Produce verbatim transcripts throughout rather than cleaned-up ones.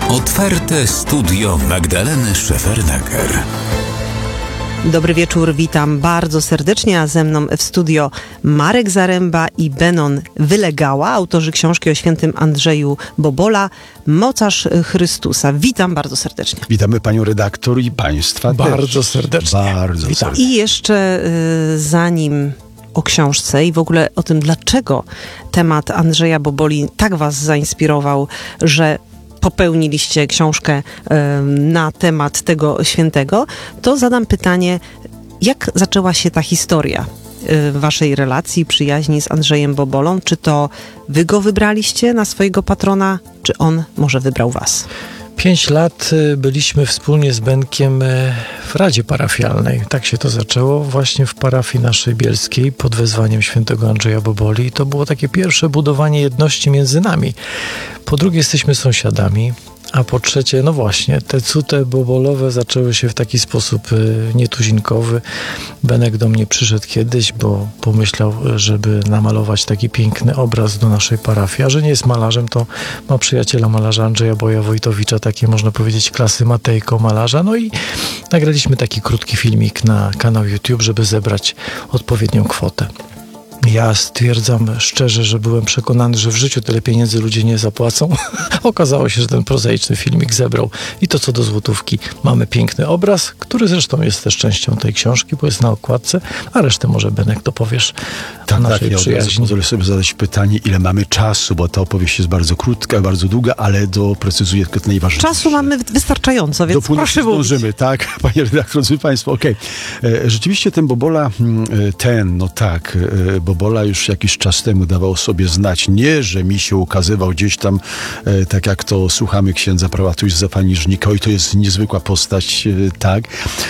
Otwarte studio Magdaleny Szefernaker. Dobry wieczór, witam bardzo serdecznie, a ze mną w studio Marek Zaręba i Benon Wylegała, autorzy książki o świętym Andrzeju Bobola, Mocarz Chrystusa. Witam bardzo serdecznie. Witamy panią redaktor i państwa Bardzo też. serdecznie. Bardzo Witam. serdecznie. I jeszcze y, zanim o książce i w ogóle o tym, dlaczego temat Andrzeja Boboli tak was zainspirował, że popełniliście książkę y, na temat tego świętego, to zadam pytanie, jak zaczęła się ta historia y, waszej relacji, przyjaźni z Andrzejem Bobolą? Czy to wy go wybraliście na swojego patrona, czy on może wybrał was? Pięć lat byliśmy wspólnie z Benkiem w Radzie Parafialnej. Tak się to zaczęło właśnie w parafii naszej bielskiej pod wezwaniem świętego Andrzeja Boboli. I to było takie pierwsze budowanie jedności między nami. Po drugie, jesteśmy sąsiadami. A po trzecie, no właśnie, te cuty bobolowe zaczęły się w taki sposób y, nietuzinkowy. Benek do mnie przyszedł kiedyś, bo pomyślał, żeby namalować taki piękny obraz do naszej parafii. A że nie jest malarzem, to ma przyjaciela malarza Andrzeja Boja Wojtowicza, takie można powiedzieć klasy Matejko malarza. No i nagraliśmy taki krótki filmik na kanał YouTube, żeby zebrać odpowiednią kwotę. Ja stwierdzam szczerze, że byłem przekonany, że w życiu tyle pieniędzy ludzie nie zapłacą. Okazało się, że ten prozaiczny filmik zebrał. I to co do złotówki. Mamy piękny obraz, który zresztą jest też częścią tej książki, bo jest na okładce, a resztę może Benek dopowiesz Tak, o naszej tak, ja przyjaźni. pozwolę sobie zadać pytanie, ile mamy czasu, bo ta opowieść jest bardzo krótka, bardzo długa, ale doprecyzuję tylko najważniejsze. Czasu mamy wystarczająco, więc Dopóki proszę mówić. zdążymy, tak? Panie redaktor, drodzy państwo, okej. Okay. Rzeczywiście ten Bobola, ten, no tak, Bobola już jakiś czas temu dawał sobie znać. Nie, że mi się ukazywał gdzieś tam, tak jak to słuchamy księdza prałatu z Zapaniżnika, i to jest niezwykła postać, tak,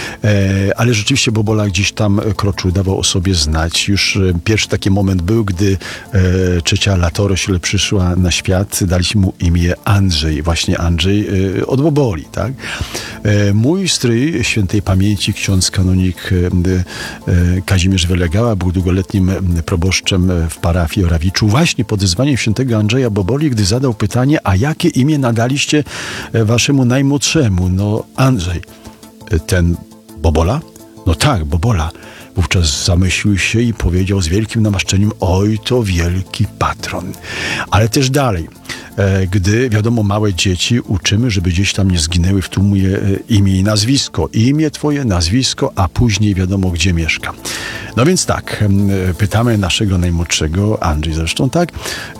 ale rzeczywiście Bobola gdzieś tam kroczył, dawał o sobie znać. Już pierwszy taki moment był, gdy trzecia latorośl przyszła na świat, daliśmy mu imię Andrzej, właśnie Andrzej od Boboli, tak. Mój stryj, świętej pamięci, ksiądz kanonik Kazimierz Wylegała, był długoletnim proboszczem w parafii Orawiczu, właśnie pod wezwaniem świętego Andrzeja Boboli, gdy zadał pytanie, a jakie imię nadaliście waszemu najmłodszemu? No Andrzej. Ten Bobola? No tak, Bobola. Wówczas zamyślił się i powiedział z wielkim namaszczeniem, oj, to wielki patron. Ale też dalej, gdy, wiadomo, małe dzieci uczymy, żeby gdzieś tam nie zginęły w tłumie imię i nazwisko. Imię twoje, nazwisko, a później wiadomo, gdzie mieszka. No więc tak, pytamy naszego najmłodszego, Andrzej zresztą, tak,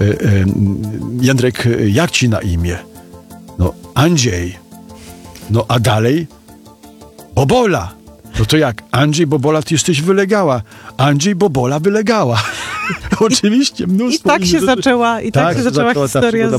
Jędrek, jak ci na imię? No, Andrzej. No, a dalej? Bobola. No to jak? Andrzej Bobola, ty jesteś Wylegała. Andrzej Bobola Wylegała. Oczywiście, mnóstwo. I tak się rzeczy. zaczęła, i tak, Tak, się zaczęła zaczęła ta historia przygoda